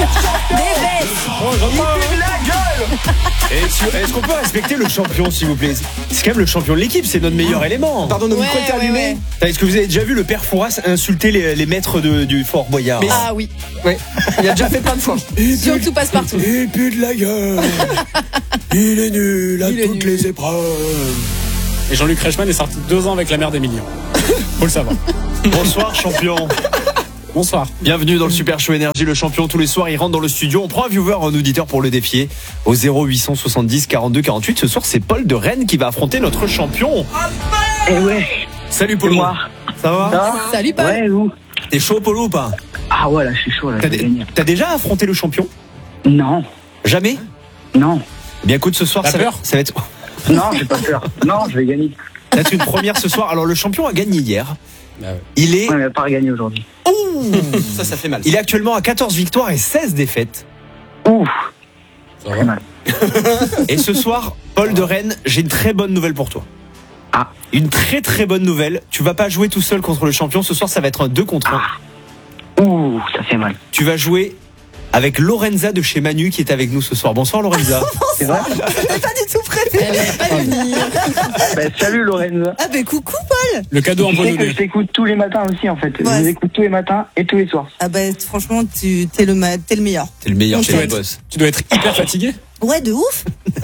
Oh, j'entends de la gueule. Est-ce qu'on peut respecter le champion, s'il vous plaît? C'est quand même le champion de l'équipe, c'est notre meilleur élément. Pardon, nos micros étaient allumés. Est-ce que vous avez déjà vu le père Fouras insulter les maîtres du Fort Boyard? Ah oui. Ouais. Il a déjà fait plein de fois. Surtout passe-partout. Il pue de la gueule. Il est nul à toutes les épreuves. Et Jean-Luc Reichmann est sorti 2 ans avec la mère d'Emilien. Faut le savoir. Bonsoir champion. Bonsoir. Bienvenue dans le Super Show Énergie. Le champion, tous les soirs, il rentre dans le studio. On prend un viewer, un auditeur pour le défier au 0870 42 48. Ce soir, c'est Paul de Rennes qui va affronter notre champion. Eh ouais. Salut Paul. Moi. Ça va? Salut Paul. Ouais, vous. T'es chaud Polo ou pas? Ah ouais, là, je suis chaud, là, je vais gagner. T'as déjà affronté le champion? Non. Jamais? Non. Eh bien écoute, ce soir, T'as ça peur? va être... Non, j'ai pas peur. Non, je vais gagner. Ça va être une première ce soir. Alors le champion a gagné hier. Bah ouais. Il est... Ouais, mais pas gagner aujourd'hui. Ça fait mal. Il est actuellement à 14 victoires et 16 défaites. Ouf. Ça Très va. mal. Et ce soir, Paul de Rennes, j'ai une très bonne nouvelle pour toi. Ah. Une très très bonne nouvelle. Tu vas pas jouer tout seul contre le champion. Ce soir, ça va être un 2 contre 1. Ouh, ça fait mal. Tu vas jouer avec Lorenza de chez Manu qui est avec nous ce soir. Bonsoir Lorenza. C'est vrai? T'es pas du tout prêté. Elle est pas venir. Bah, salut Lorenza. Ah bah coucou Paul. Le cadeau en Tu sais que bonheur. je t'écoute tous les matins aussi, en fait. Je Ouais. vous écoute tous les matins et tous les soirs. Ah bah franchement t'es le meilleur. T'es le meilleur Ok. chez les boss. Tu dois être hyper fatigué. Ouais de ouf.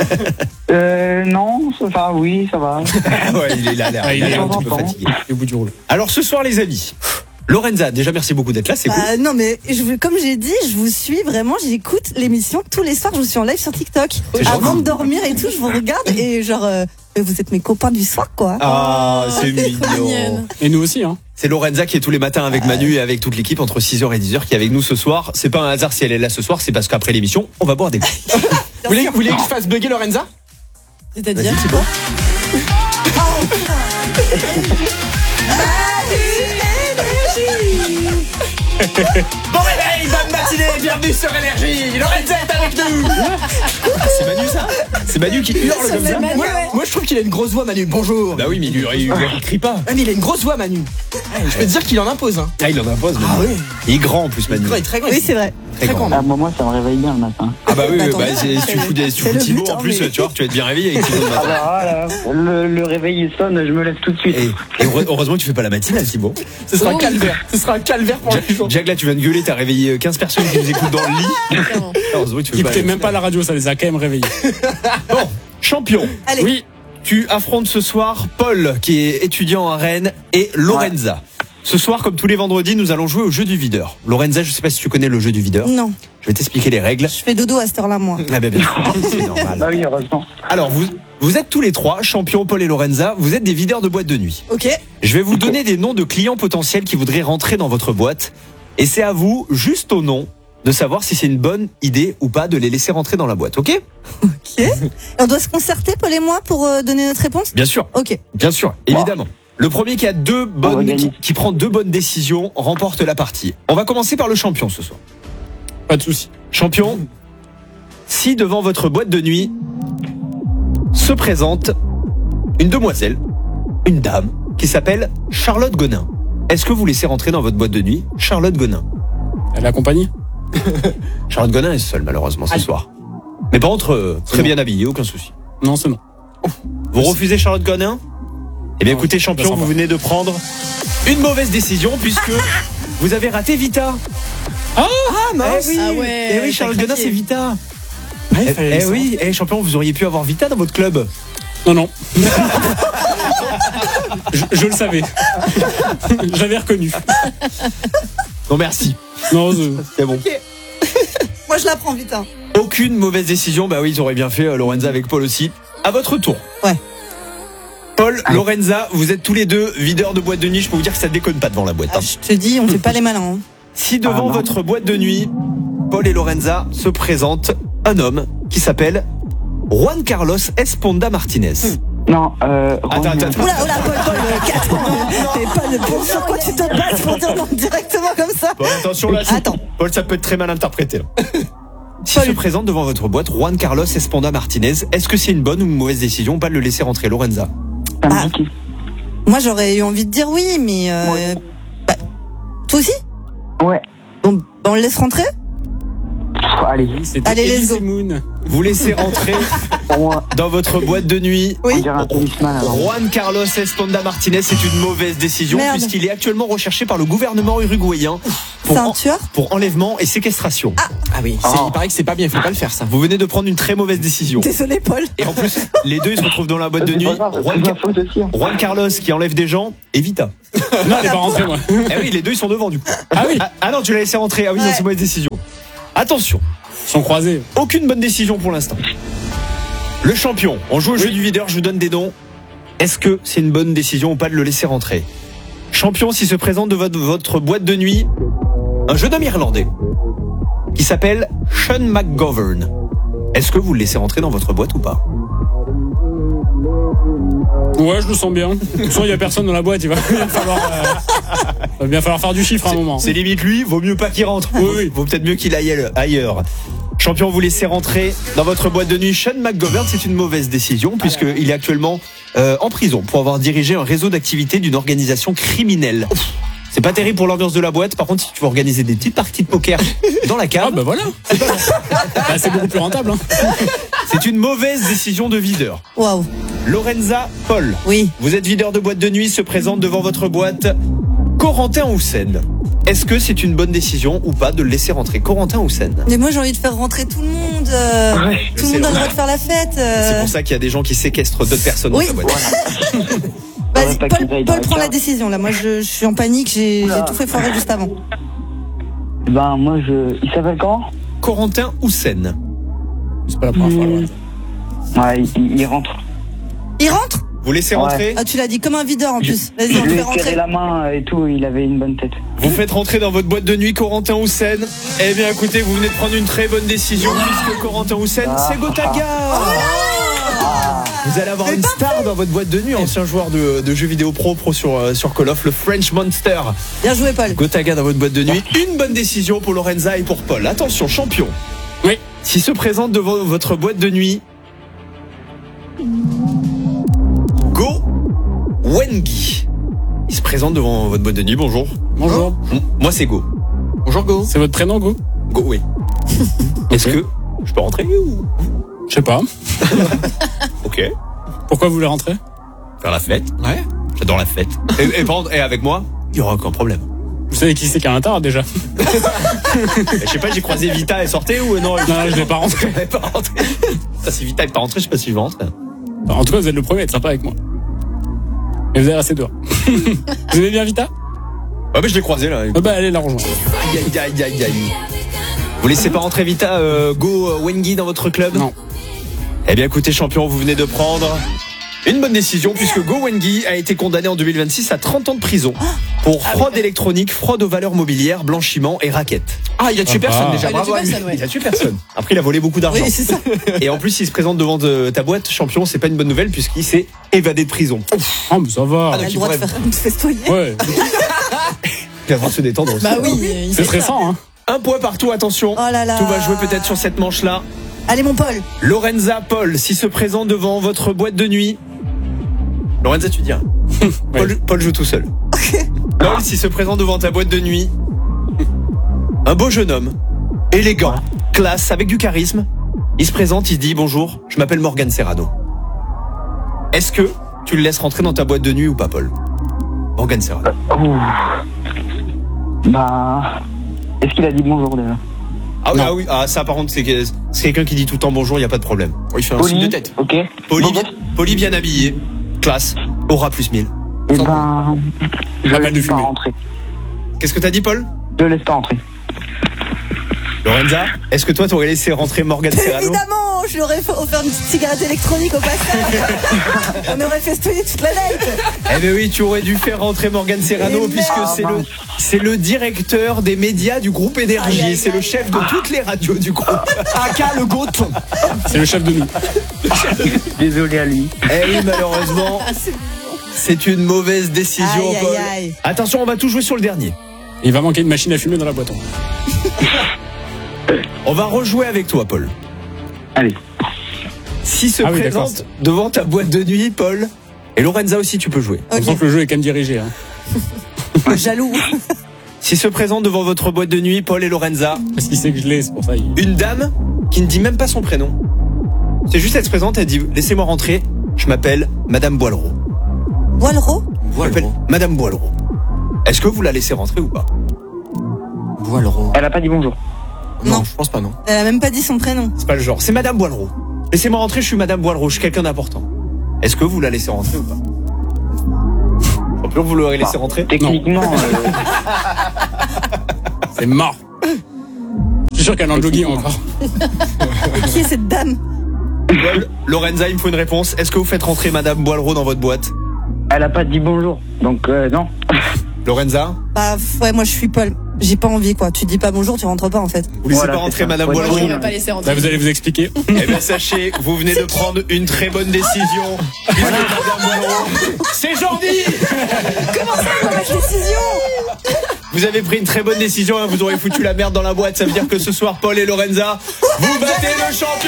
Non, enfin, oui, ça va. Ouais, il a l'air Ah, il est un petit peu enfant. fatigué. Au bout du rouleau. Alors ce soir les amis, Lorenza, déjà merci beaucoup d'être là, c'est cool. Bah non mais comme j'ai dit, je vous suis vraiment, j'écoute l'émission tous les soirs, je vous suis en live sur TikTok. C'est Avant gentil. de dormir et tout, je vous regarde et genre vous êtes mes copains du soir quoi. Ah, c'est mignonne. mignon. Et nous aussi, hein. C'est Lorenza qui est tous les matins avec Manu et avec toute l'équipe entre 6h et 10h qui est avec nous ce soir. C'est pas un hasard si elle est là ce soir, c'est parce qu'après l'émission, on va boire des coups. Vous voulez que je fasse bugger Lorenza? C'est-à-dire. Vas-y, c'est bon. Bon réveil, bonne matinée, bienvenue sur Énergie. Lorenza est avec nous. C'est Manu ça? C'est Manu qui hurle comme ça? Manu, ouais. Moi je trouve qu'il a une grosse voix, Manu. Bonjour. Bah oui, mais il crie pas. Ouais, mais il a une grosse voix, Manu. Ouais, je peux te dire qu'il en impose. Hein. Ah, il en impose Manu. Ah oui. Il est grand en plus Manu. Il est très grand. Oui c'est vrai. Très grand. Ah, moi, ça me réveille bien le matin. Ah bah oui, Bah, oui, tant bah, mieux, si tu fous, si tu c'est fous le Thibaut but, en plus, mais- tu vois, tu vas être bien réveillé avec Thibaut. Ah bah, voilà. Le réveil il sonne, je me lève tout de suite. Et heureusement que tu fais pas la matinale Thibaut. Ce sera un Oh. calvaire. Ce sera un calvaire pour les gens. Jack là tu viens de gueuler, t'as réveillé 15 personnes qui nous écoutent dans le lit. Clairement. Heureusement que tu fais Ils pas écoutaient même pas la radio, ça les a quand même réveillés. Bon, champion. Allez. Oui. Tu affrontes ce soir Paul, qui est étudiant à Rennes, et Lorenza. Ce soir, comme tous les vendredis, nous allons jouer au jeu du videur. Lorenza, je sais pas si tu connais le jeu du videur. Non, Je vais t'expliquer les règles. je fais dodo à cette heure-là moi. Ah ben bien sûr, c'est normal. Bah oui, heureusement. Alors, vous êtes tous les trois, champions Paul et Lorenza, vous êtes des videurs de boîtes de nuit. Ok. Je vais vous donner des noms de clients potentiels qui voudraient rentrer dans votre boîte. Et c'est à vous, juste au nom, de savoir si c'est une bonne idée ou pas de les laisser rentrer dans la boîte, ok? Ok. Et on doit se concerter Paul et moi pour donner notre réponse. Bien sûr. Ok. Bien sûr, évidemment. Le premier qui a On va gagner. qui prend 2 bonnes décisions remporte la partie. On va commencer par le champion ce soir. Pas de souci. Champion, si devant votre boîte de nuit se présente une demoiselle, une dame, qui s'appelle Charlotte Gonin, est-ce que vous laissez rentrer dans votre boîte de nuit Charlotte Gonin? Elle est accompagnée. Charlotte Gonin est seule malheureusement ce Allez. soir. Mais par contre, très non. bien habillée, aucun souci. Non, c'est non. Vous refusez Charlotte Gonin? Eh bien Non, écoutez ça champion, sent vous pas. venez de prendre une mauvaise décision puisque vous avez raté Vita. Ah mince. oui, Ah ouais, eh oui, t'as Charlotte Gonin craqué. c'est Vita. Ouais, il fallait Eh laisser oui, champion, vous auriez pu avoir Vita dans votre club. Non, non. je le savais. J'avais reconnu. Non merci. Non, C'est bon. Moi je la prends vite hein. Aucune mauvaise décision. Bah oui, ils auraient bien fait Lorenza avec Paul aussi. À votre tour. Ouais. Paul, Lorenza, vous êtes tous les deux videurs de boîte de nuit. Je peux vous dire que ça déconne pas devant la boîte. Ah, hein. je te dis, on fait pas les malins. Hein. Si devant Ah, non. votre boîte de nuit, Paul et Lorenza se présente un homme qui s'appelle Juan Carlos Esponda Martinez. Non, Attends. Oula, Paul, t'es pas le bon sur quoi tu te bases pour dire non directement comme ça. Bon, attention là, Attends. Paul, ça peut être très mal interprété. Là. Si se présente devant votre boîte Juan Carlos Esponda Martinez, est-ce que c'est une bonne ou une mauvaise décision pas de le laisser rentrer, Lorenza? ça me Ah. dit qui? Moi j'aurais eu envie de dire oui, mais Ouais. bah, toi aussi. Ouais. Bon, bah, on le laisse rentrer. Allez, C'était Allez, let's Elise go. Moon. Vous laissez rentrer pour moi, dans votre boîte de nuit on Oui. dirait un tennisman. alors. Juan Carlos Esponda Martinez. C'est une mauvaise décision Merde. puisqu'il est actuellement recherché par le gouvernement uruguayen C'est un tueur? pour enlèvement et séquestration. Ah oui, il paraît que c'est pas bien, il faut pas le faire ça. Vous venez de prendre une très mauvaise décision. Désolé, Paul. Et en plus, les deux ils se retrouvent dans la boîte de C'est nuit. pas grave, c'est ma faute aussi. Hein. Juan Carlos qui enlève des gens et Vita. Non, elle est pas rentrée, moi. Eh oui, les deux ils sont devant du coup. Ah oui, Ah non, tu l'as laissé rentrer. Ah oui, Ouais. non, c'est une mauvaise décision. Attention, ils sont croisés. aucune bonne décision pour l'instant. Le champion, on joue au jeu du videur, je vous donne des noms. Est-ce que c'est une bonne décision ou pas de le laisser rentrer? Champion, s'il se présente de votre boîte de nuit, un jeune homme irlandais qui s'appelle Sean McGovern. Est-ce que vous le laissez rentrer dans votre boîte ou pas? Ouais, je le sens bien. De toute façon, il y a personne dans la boîte, il va bien falloir faire du chiffre à un moment. C'est limite lui, vaut mieux pas qu'il rentre. Oui, oui. Vaut peut-être mieux qu'il aille ailleurs. Champion, vous laissez rentrer dans votre boîte de nuit Sean McGovern. C'est une mauvaise décision puisqu'il est actuellement en prison pour avoir dirigé un réseau d'activités d'une organisation criminelle. C'est pas terrible pour l'ambiance de la boîte. Par contre, si tu veux organiser des petites parties de poker dans la Ah cave, bah voilà. Bah, c'est beaucoup plus rentable. Hein. c'est une mauvaise décision de videur. Waouh. Lorenza Paul, Oui. vous êtes videur de boîte de nuit, se présente devant votre boîte Corentin Houssen. Est-ce que c'est une bonne décision ou pas de le laisser rentrer Corentin Houssen? Mais moi, j'ai envie de faire rentrer tout le monde. Tout le c'est monde a le vrai. droit de faire la fête. C'est pour ça qu'il y a des gens qui séquestrent d'autres personnes Oui. dans sa boîte. Vas-y, Ouais, pas qu'il Paul, aille dans Paul la prend la cave. décision là. Moi, je suis en panique. J'ai tout fait foirer juste avant. Ben, moi, il s'appelle comment? Corentin Houssen. C'est pas la première fois. Ouais. Ouais, il rentre. Il rentre? Vous laissez Ouais. rentrer, Ah, tu l'as dit comme un videur en plus. Vas-y, Je on te lui fait ai serré rentrer. la main et tout, il avait une bonne tête. vous faites rentrer dans votre boîte de nuit Corentin Houssen. Eh bien écoutez, vous venez de prendre une très bonne décision puisque Corentin Houssen, c'est Gotaga. Vous allez avoir une star dans votre boîte de nuit, ancien joueur de jeux vidéo pro sur Call of, le French Monster. Bien joué, Paul. Gotaga dans votre boîte de nuit. Une bonne décision pour Lorenza et pour Paul. Attention, champion. Oui. S'il se présente devant votre boîte de nuit, Go Wengi. Il se présente devant votre boîte de nuit. Bonjour. Bonjour. Moi, c'est Go. Bonjour Go. C'est votre prénom, Go? Go, oui. Est-ce que je peux rentrer ou... Je sais pas. Ok. Pourquoi vous voulez rentrer? Faire la fête. Ouais. J'adore la fête. Et par contre, et avec moi, il n'y aura aucun problème. Vous savez qui c'est qui a un tard déjà? Je sais pas, j'ai croisé Vita, elle sortait ou non? Non, je vais pas rentrer. Elle est pas rentrée. Ça, si Vita n'est pas rentrée, je sais pas si je vais rentrer. En tout cas, vous êtes le premier à être sympa avec moi. Et vous allez rester dehors. Vous aimez bien Vita? Ouais, mais je l'ai croisé là. Ah bah allez la rejoindre. Aïe, aïe, aïe, aïe, aïe. Vous laissez pas rentrer Vita, Go Wengi dans votre club? Non. Eh bien, écoutez, champion, vous venez de prendre une bonne décision puisque Go Wengi a été condamné en 2026 à 30 ans de prison pour fraude électronique, fraude aux valeurs mobilières, blanchiment et raquette. Ah, il a tué personne déjà, Il a tué bravo à lui. personne, ouais. Il a tué personne. Après, il a volé beaucoup d'argent. Oui, c'est ça. Et en plus, s'il se présente devant ta boîte, champion, c'est pas une bonne nouvelle puisqu'il s'est évadé de prison. Ah mais ça va. On a le droit de faire de festoyer. Ouais. Il va devoir se détendre aussi. Bah oui, il C'est fait ça. stressant, hein. Un point partout, attention. Oh là là. Tout va jouer peut-être sur cette manche-là. Allez, mon Paul. Lorenza Paul, s'il se présente devant votre boîte de nuit. Lorenza, tu dis rien. Paul joue tout seul. Paul, s'il se présente devant ta boîte de nuit. Un beau jeune homme, élégant, classe, avec du charisme. Il se présente, il dit bonjour, je m'appelle Morgan Serrano. Est-ce que tu le laisses rentrer dans ta boîte de nuit ou pas, Paul? Morgan Serrano. Bah, est-ce qu'il a dit bonjour déjà? Ah oui, ça par contre, c'est quelqu'un qui dit tout le temps bonjour, il n'y a pas de problème. Il fait un signe de tête. Ok. Poli bien habillé, classe, aura plus 1000. Et ben, je Pas mal de laisse pas fumée. rentrer. Qu'est-ce que t'as dit, Paul? Je laisse pas rentrer. Lorenza, est-ce que toi t'aurais laissé rentrer Morgan Serrano? Évidemment, je lui aurais offert une petite cigarette électronique au passage. On aurait festoyé toute la night. Eh ben oui, tu aurais dû faire rentrer Morgan Serrano Mais puisque merde. c'est le directeur des médias du groupe Énergie. Aïe, aïe, C'est le aïe. chef de toutes les radios du groupe. Aka le goton. C'est le chef de nous. Désolé à lui. Eh oui, malheureusement, c'est une mauvaise décision, Aïe, Paul. aïe, aïe. Attention, on va tout jouer sur le dernier. Il va manquer une machine à fumer dans la boîte. On va rejouer avec toi, Paul. Allez. Si se Ah oui, d'accord. présente devant ta boîte de nuit, Paul, et Lorenza aussi, tu peux jouer. On sent Ok. que le jeu est quand même dirigé. Hein. Si Si se présente devant votre boîte de nuit Paul et Lorenza, Parce qu'il sait que je l'ai, c'est pour ça. une dame qui ne dit même pas son prénom. C'est juste elle se présente, elle dit laissez-moi rentrer, je m'appelle Madame Boileau. Boileau. Je m'appelle Madame Boileau. Est-ce que vous la laissez rentrer ou pas? Boileau. Elle a pas dit bonjour. Non. Je pense pas, non. Elle a même pas dit son prénom. C'est pas le genre, c'est Madame Boileau. Laissez-moi rentrer, je suis Madame Boileau, je suis quelqu'un d'important. Est-ce que vous la laissez rentrer ou pas? Champion, vous l'aurez laissé rentrer? Techniquement, C'est mort. Je suis sûr qu'elle est en jogging encore. Et qui est cette dame? Lorenza, il me faut une réponse. Est-ce que vous faites rentrer Madame Boileau dans votre boîte? elle a pas dit bonjour. Donc, non. Lorenza, Bah, ouais, moi je suis Paul. J'ai pas envie, quoi. Tu dis pas bonjour, tu rentres pas, en fait. vous laissez Voilà, pas c'est rentrer ça. Madame Ouais, Boileau? On va pas laisser rentrer. Là, vous allez vous expliquer. Eh bien, sachez, vous venez de prendre une très bonne décision. Puisque Madame Boileau, c'est Jordi! Décision. Vous avez pris une très bonne décision, hein, vous aurez foutu la merde dans la boîte. Ça veut dire que ce soir, Paul et Lorenza, vous battez le champion!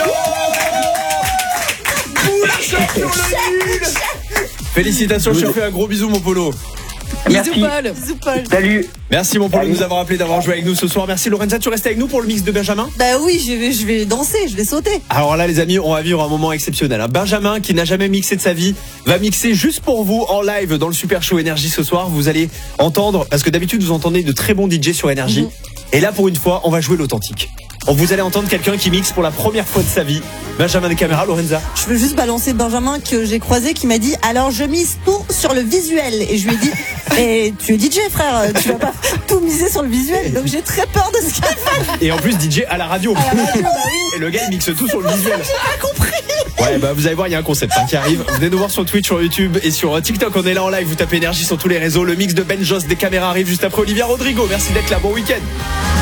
Vous le champion, le nul! Félicitations, je te fais un gros bisou, mon Polo. Merci. Bisous Paul. Bisous, Paul. Salut. Merci, mon Polo, de nous avoir appelé, d'avoir joué avec nous ce soir. Merci, Lorenza, tu restes avec nous pour le mix de Benjamin? Bah oui, je vais danser, je vais sauter. Alors là, les amis, on va vivre un moment exceptionnel. hein. Benjamin, qui n'a jamais mixé de sa vie, va mixer juste pour vous en live dans le Super Show Énergie ce soir. Vous allez entendre, parce que d'habitude, vous entendez de très bons DJ sur Énergie. Et là, pour une fois, on va jouer l'authentique. Vous allez entendre quelqu'un qui mixe pour la première fois de sa vie. Benjamin des caméras, Lorenza. Je veux juste balancer Benjamin que j'ai croisé qui m'a dit alors je mise tout sur le visuel et je lui ai dit et tu es DJ frère, tu vas pas tout miser sur le visuel, donc j'ai très peur de ce qu'il fait. Et en plus, DJ à la radio. Et le gars, il mixe tout sur le visuel. J'ai pas compris. Ouais, bah vous allez voir, il y a un concept qui arrive. Venez nous voir sur Twitch, sur YouTube et sur TikTok. On est là en live. Vous tapez Énergie sur tous les réseaux. Le mix de Ben Joss des caméras arrive juste après Olivia Rodrigo. Merci d'être là. Bon week-end.